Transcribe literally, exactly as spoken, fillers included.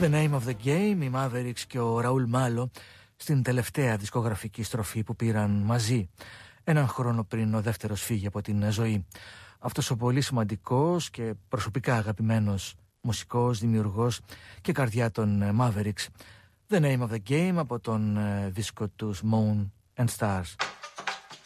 The Name of the Game, οι Mavericks και ο Ραούλ Μάλο στην τελευταία δισκογραφική στροφή που πήραν μαζί έναν χρόνο πριν ο δεύτερος φύγει από την ζωή. Αυτός ο πολύ σημαντικός και προσωπικά αγαπημένος μουσικός, δημιουργός και καρδιά των Mavericks. The Name of the Game από τον δίσκο τους Moon and Stars.